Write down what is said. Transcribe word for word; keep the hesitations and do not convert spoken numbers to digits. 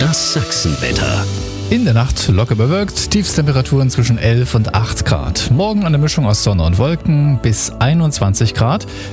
Das Sachsenwetter. In der Nacht locker bewölkt, Tiefstemperaturen zwischen elf und acht Grad. Morgen eine Mischung aus Sonne und Wolken bis einundzwanzig Grad.